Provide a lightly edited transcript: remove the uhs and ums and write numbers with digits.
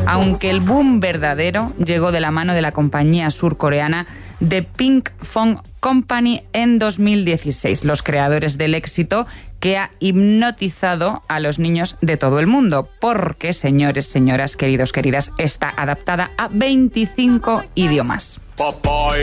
aunque el boom verdadero llegó de la mano de la compañía surcoreana The Pinkfong Company en 2016, los creadores del éxito que ha hipnotizado a los niños de todo el mundo, porque, señores, señoras, queridos, queridas, está adaptada a 25 idiomas.